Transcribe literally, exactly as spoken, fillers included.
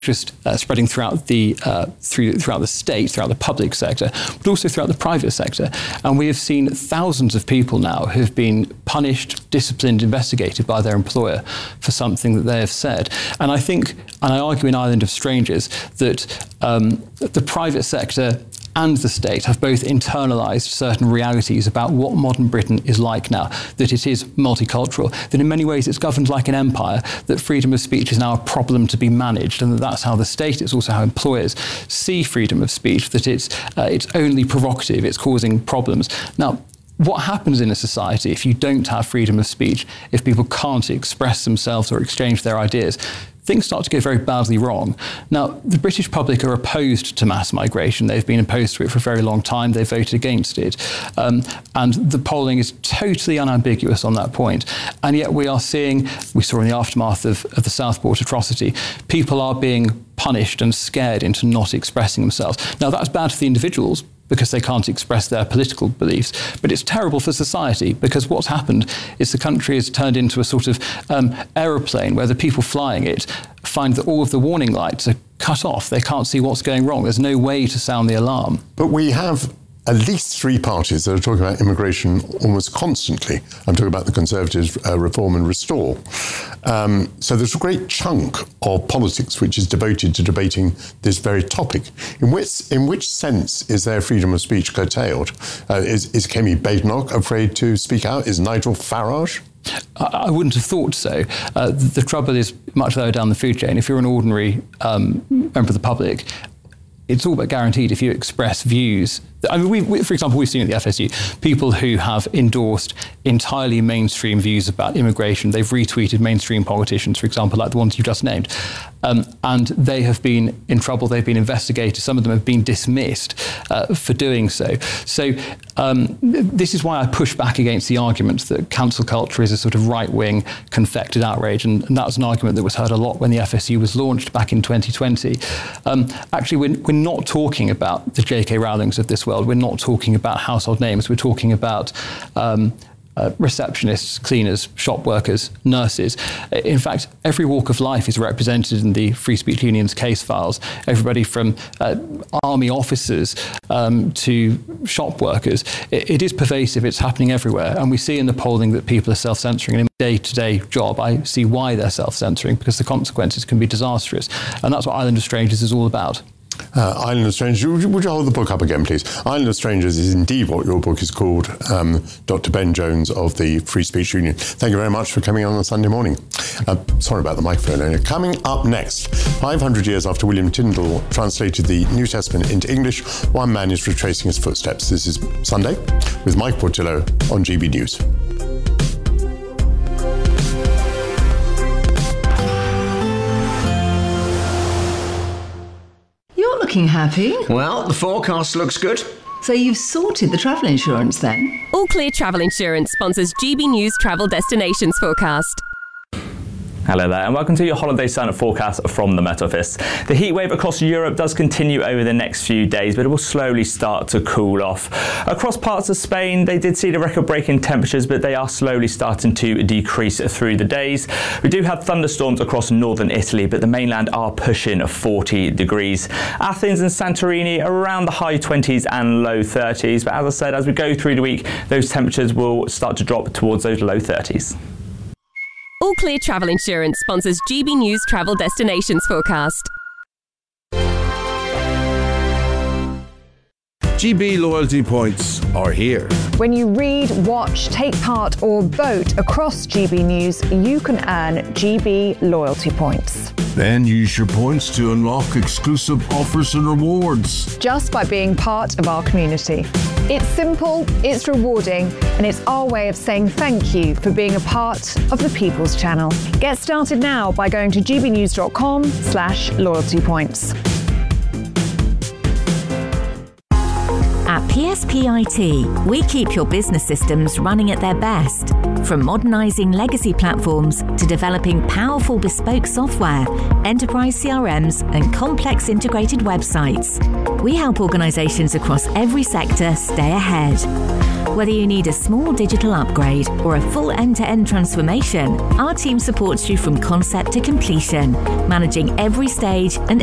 just uh, spreading throughout the uh, through, throughout the state, throughout the public sector, but also throughout the private sector. And we have seen thousands of people now who have been punished, disciplined, investigated by their employer for something that they have said. And I think, and I argue in Island of Strangers, that um, the private sector and the state have both internalised certain realities about what modern Britain is like now, that it is multicultural, that in many ways it's governed like an empire, that freedom of speech is now a problem to be managed, and that that's how the state, it's also how employers see freedom of speech, that it's, uh, it's only provocative, it's causing problems. Now, what happens in a society if you don't have freedom of speech, if people can't express themselves or exchange their ideas? Things start to go very badly wrong. Now, the British public are opposed to mass migration. They've been opposed to it for a very long time. They voted against it. Um, and the polling is totally unambiguous on that point. And yet we are seeing, we saw in the aftermath of, of the Southport atrocity, people are being punished and scared into not expressing themselves. Now, that's bad for the individuals, because they can't express their political beliefs. But it's terrible for society, because what's happened is the country has turned into a sort of um, aeroplane where the people flying it find that all of the warning lights are cut off. They can't see what's going wrong. There's no way to sound the alarm. But we have at least three parties that are talking about immigration almost constantly. I'm talking about the Conservatives, uh, Reform and Restore. Um, so there's a great chunk of politics which is devoted to debating this very topic. In which, in which sense is their freedom of speech curtailed? Uh, is, is Kemi Badenoch afraid to speak out? Is Nigel Farage? I wouldn't have thought so. Uh, the trouble is much lower down the food chain. If you're an ordinary um, member of the public, it's all but guaranteed if you express views. I mean, we, we, for example, we've seen at the F S U people who have endorsed entirely mainstream views about immigration. They've retweeted mainstream politicians, for example, like the ones you just named. Um, and they have been in trouble. They've been investigated. Some of them have been dismissed uh, for doing so. So um, this is why I push back against the argument that cancel culture is a sort of right-wing confected outrage. And, and that was an argument that was heard a lot when the F S U was launched back in twenty twenty. Um, actually, we're, we're not talking about the J K Rowlings of this world. We're not talking about household names. We're talking about um, uh, receptionists, cleaners, shop workers, nurses. In fact, every walk of life is represented in the Free Speech Union's case files. Everybody from uh, army officers um, to shop workers. It, it is pervasive. It's happening everywhere. And we see in the polling that people are self-censoring. And in my day-to-day job, I see why they're self-censoring, because the consequences can be disastrous. And that's what Island of Strangers is all about. Uh, Island of Strangers, would you, would you hold the book up again, please? Island of Strangers is indeed what your book is called, um, Doctor Ben Jones of the Free Speech Union. Thank you very much for coming on on Sunday morning. Uh, sorry about the microphone owner. Coming up next, five hundred years after William Tyndale translated the New Testament into English, one man is retracing his footsteps. This is Sunday with Mike Portillo on G B News. Looking happy. Well, the forecast looks good. So you've sorted the travel insurance then? All Clear Travel Insurance sponsors G B News Travel Destinations Forecast. Hello there and welcome to your holiday sun forecast from the Met Office. The heat wave across Europe does continue over the next few days, but it will slowly start to cool off. Across parts of Spain, they did see the record-breaking temperatures, but they are slowly starting to decrease through the days. We do have thunderstorms across northern Italy, but the mainland are pushing forty degrees. Athens and Santorini around the high twenties and low thirties, but as I said, as we go through the week, those temperatures will start to drop towards those low thirties. All Clear Travel Insurance sponsors G B News Travel Destinations Forecast. G B loyalty points are here. When you read, watch, take part or vote across G B News, you can earn G B loyalty points. Then use your points to unlock exclusive offers and rewards. Just by being part of our community. It's simple, it's rewarding, and it's our way of saying thank you for being a part of the People's Channel. Get started now by going to gbnews.com slash loyalty points. At P S P I T, we keep your business systems running at their best. From modernising legacy platforms to developing powerful bespoke software, enterprise C R Ms and complex integrated websites, we help organisations across every sector stay ahead. Whether you need a small digital upgrade or a full end-to-end transformation, our team supports you from concept to completion, managing every stage and